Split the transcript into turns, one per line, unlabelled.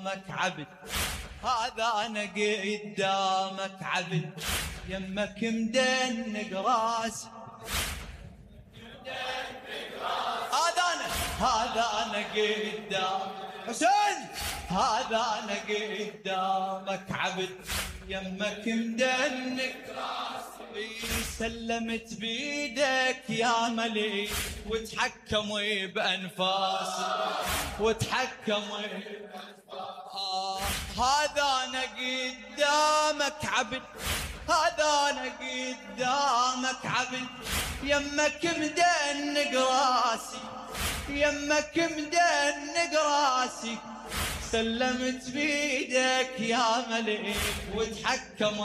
قدامك عبد، هذا أنا قدامك عبد، يمك مدنق راسي، هذا أنا قدام حسين، هذا أنا قدامك عبد، يمك مدنق راسي، سلمت بيدك يا ملي وتحكمي بأنفاسي، وتحكمي هذا أنا قدامك عبد، هذا أنا قدامك عبد، يمك مدنق راسي، يمك مدنق راسي، سلمت بيدك يا ملك وتحكم